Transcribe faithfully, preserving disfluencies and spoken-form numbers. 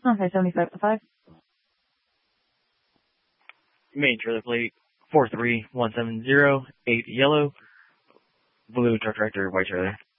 Okay, seventy-five to five. Main trailer plate four three one seven zero eight yellow, blue truck tractor, white trailer.